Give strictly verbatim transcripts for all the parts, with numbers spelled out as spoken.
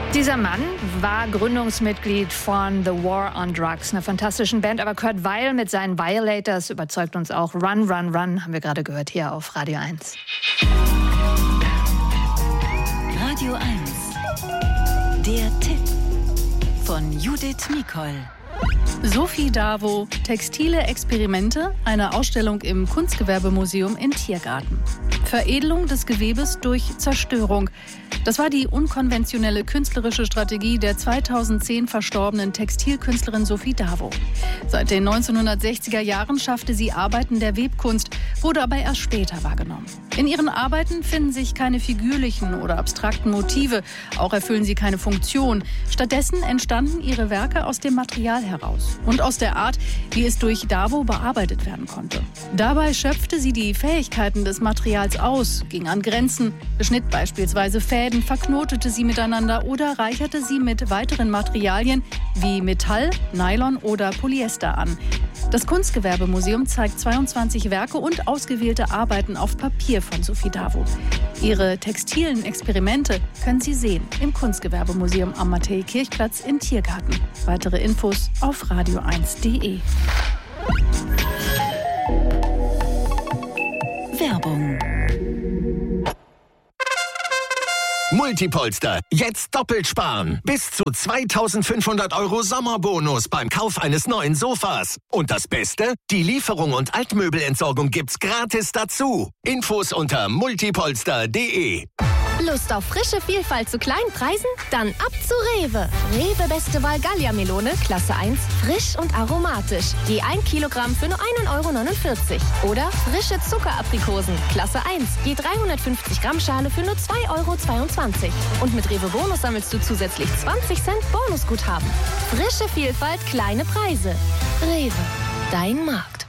Dieser Mann war Gründungsmitglied von The War on Drugs, einer fantastischen Band. Aber Kurt Weill mit seinen Violators überzeugt uns auch. Run, Run, Run haben wir gerade gehört hier auf Radio eins. Radio eins. Der Tipp von Judith Nicol. Sophie Davo, textile Experimente, eine Ausstellung im Kunstgewerbemuseum in Tiergarten. Veredelung des Gewebes durch Zerstörung. Das war die unkonventionelle künstlerische Strategie der zweitausendzehn verstorbenen Textilkünstlerin Sophie Davo. Seit den neunzehnhundertsechziger Jahren schaffte sie Arbeiten der Webkunst, wurde aber erst später wahrgenommen. In ihren Arbeiten finden sich keine figürlichen oder abstrakten Motive, auch erfüllen sie keine Funktion. Stattdessen entstanden ihre Werke aus dem Material heraus und aus der Art, wie es durch Davo bearbeitet werden konnte. Dabei schöpfte sie die Fähigkeiten des Materials aus, ging an Grenzen, beschnitt beispielsweise Fäden, verknotete sie miteinander oder reicherte sie mit weiteren Materialien wie Metall, Nylon oder Polyester an. Das Kunstgewerbemuseum zeigt zweiundzwanzig Werke und ausgewählte Arbeiten auf Papier von Sophie Davo. Ihre textilen Experimente können Sie sehen im Kunstgewerbemuseum am Matthäi-Kirchplatz in Tiergarten. Weitere Infos auf radio eins punkt de. Werbung. Multipolster, jetzt doppelt sparen. Bis zu zweitausendfünfhundert Euro Sommerbonus beim Kauf eines neuen Sofas. Und das Beste? Die Lieferung und Altmöbelentsorgung gibt's gratis dazu. Infos unter multipolster punkt de. Lust auf frische Vielfalt zu kleinen Preisen? Dann ab zu Rewe. Rewe Beste Wahl Gallia-Melone, Klasse eins, frisch und aromatisch. Je ein Kilogramm für nur ein Euro neunundvierzig. Oder frische Zuckeraprikosen, Klasse eins, je dreihundertfünfzig Gramm Schale für nur zwei Euro zweiundzwanzig. Und mit Rewe Bonus sammelst du zusätzlich zwanzig Cent Bonusguthaben. Frische Vielfalt, kleine Preise. Rewe, dein Markt.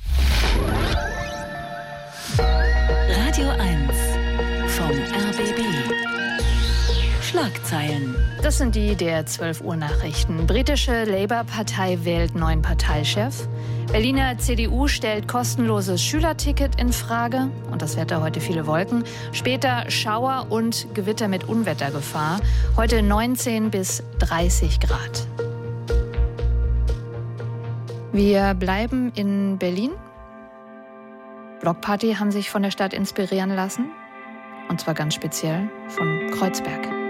Radio eins vom R B B. Schlagzeilen. Das sind die der zwölf Uhr Nachrichten. Britische Labour-Partei wählt neuen Parteichef. Berliner C D U stellt kostenloses Schülerticket in Frage. Und das Wetter heute viele Wolken. Später Schauer und Gewitter mit Unwettergefahr. Heute neunzehn bis dreißig Grad. Wir bleiben in Berlin. Blockparty haben sich von der Stadt inspirieren lassen. Und zwar ganz speziell von Kreuzberg.